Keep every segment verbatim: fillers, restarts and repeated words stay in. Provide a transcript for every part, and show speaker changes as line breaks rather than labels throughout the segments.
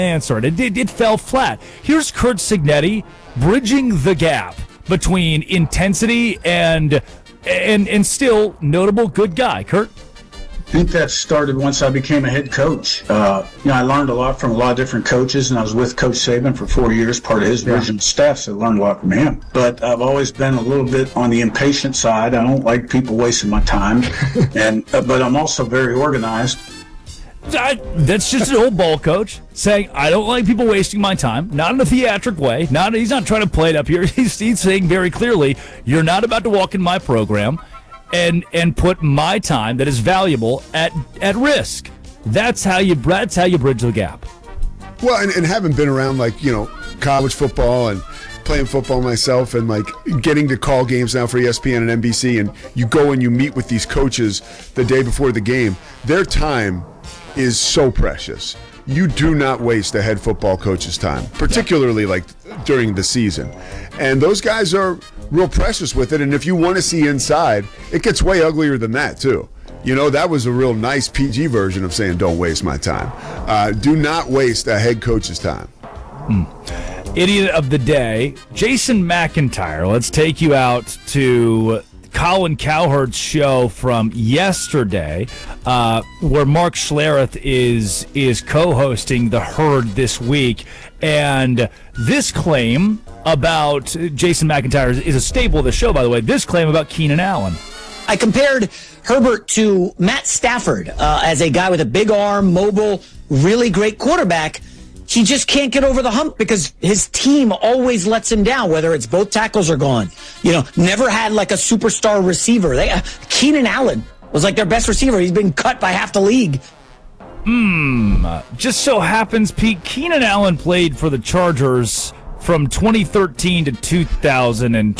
answer it. It, it. it fell flat. Here's Curt Cignetti bridging the gap between intensity and and and still notable good guy. Curt?
I think that started once I became a head coach. Uh, you know, I learned a lot from a lot of different coaches, and I was with Coach Saban for four years, part of his original yeah. staff, so I learned a lot from him. But I've always been a little bit on the impatient side. I don't like people wasting my time, and uh, but I'm also very organized.
I, that's just an old ball coach saying, I don't like people wasting my time, not in a theatric way. Not He's not trying to play it up here. He's, he's saying very clearly, you're not about to walk in my program and and put my time that is valuable at at risk. That's how you that's how you bridge the gap.
Well, and, and having been around, like, you know, college football and playing football myself, and like getting to call games now for E S P N and N B C, and you go and you meet with these coaches the day before the game, their time is so precious. You do not waste a head football coach's time, particularly like during the season. And those guys are real precious with it. And if you want to see inside, it gets way uglier than that too. You know, that was a real nice P G version of saying, don't waste my time. Uh, do not waste a head coach's time.
Mm. Idiot of the day, Jason McIntyre. Let's take you out to Colin Cowherd's show from yesterday, uh, where Mark Schlereth is is co-hosting The Herd this week. And this claim about Jason McIntyre is, is a staple of the show, by the way. This claim about Keenan Allen.
I compared Herbert to Matt Stafford uh, as a guy with a big arm, mobile, really great quarterback. He just can't get over the hump because his team always lets him down, whether it's both tackles are gone. You know, never had like a superstar receiver. They, uh, Keenan Allen was like their best receiver. He's been cut by half the league.
Hmm. Just so happens, Pete, Keenan Allen played for the Chargers from twenty thirteen to two thousand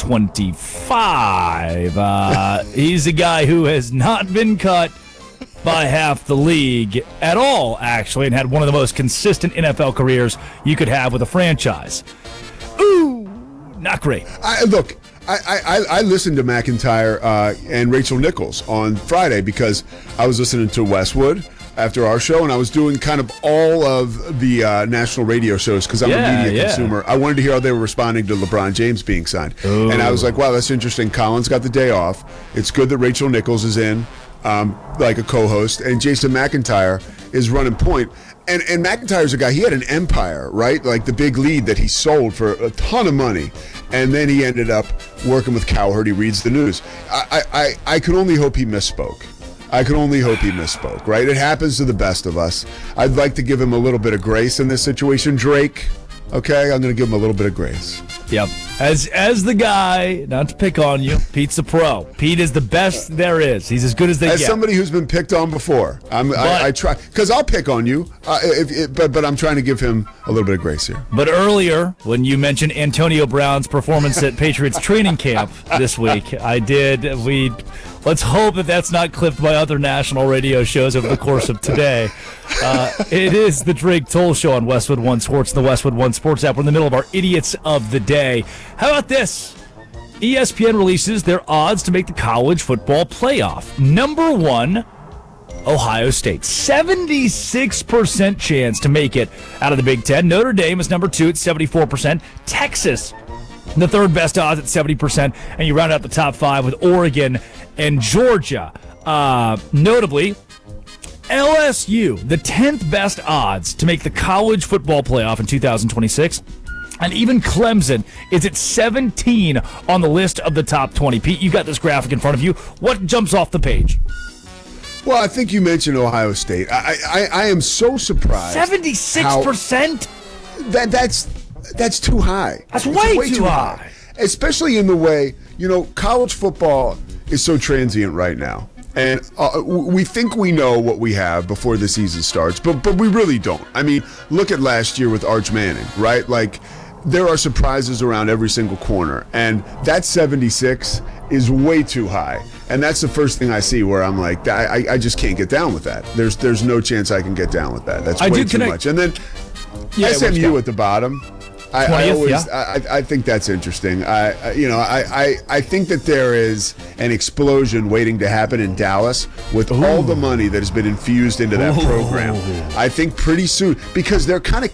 twenty-five. Uh, he's a guy who has not been cut by half the league at all, actually, and had one of the most consistent N F L careers you could have with a franchise. Ooh, not great.
I, look, I, I, I listened to McIntyre uh, and Rachel Nichols on Friday because I was listening to Westwood after our show, and I was doing kind of all of the uh, national radio shows because I'm
yeah,
a media
yeah.
consumer. I wanted to hear how they were responding to LeBron James being signed.
Ooh.
And I was like, wow, that's interesting. Colin's got the day off. It's good that Rachel Nichols is in. Um, like a co-host, and Jason McIntyre is running point. And and McIntyre's a guy, he had an empire, right? Like the big lead that he sold for a ton of money. And then he ended up working with Cowherd. He reads the news. I, I, I could only hope he misspoke. I could only hope he misspoke, right? It happens to the best of us. I'd like to give him a little bit of grace in this situation. Drake, okay? I'm going to give him a little bit of grace.
Yep. As as the guy, not to pick on you, Pete's a pro. Pete is the best there is. He's as good as they
as
get. As
somebody who's been picked on before, I'm, but, I, I try because I'll pick on you, uh, if, if, but but I'm trying to give him a little bit of grace here.
But earlier, when you mentioned Antonio Brown's performance at Patriots training camp this week, I did. We let's hope that that's not clipped by other national radio shows over the course of today. Uh, it is the Drake Toll Show on Westwood One Sports and the Westwood One Sports app. We're in the middle of our Idiots of the Day. How about this? E S P N releases their odds to make the college football playoff. Number one, Ohio State. seventy-six percent chance to make it out of the Big Ten. Notre Dame is number two at seventy-four percent. Texas, the third best odds at seventy percent. And you round out the top five with Oregon and Georgia. Uh, notably, L S U, the tenth best odds to make the college football playoff in two thousand twenty-six. And even Clemson is at seventeen on the list of the top twenty. Pete, you got this graphic in front of you. What jumps off the page?
Well, I think you mentioned Ohio State. I I, I am so surprised.
seventy-six percent?
That that's that's too high.
That's way, way too, too high. high.
Especially in the way, you know, college football is so transient right now. And uh, we think we know what we have before the season starts, but but we really don't. I mean, look at last year with Arch Manning, right? Like, there are surprises around every single corner, and that seventy-six is way too high. And that's the first thing I see where I'm like, I, I just can't get down with that. There's there's no chance I can get down with that. That's
I
way
do
too
connect-
much. And then
yeah,
S M U at the bottom. I, I always, yeah. I, I think that's interesting. I, I you know, I, I, I think that there is an explosion waiting to happen in Dallas with Ooh. all the money that has been infused into that Ooh. program. I think pretty soon, because they're kind of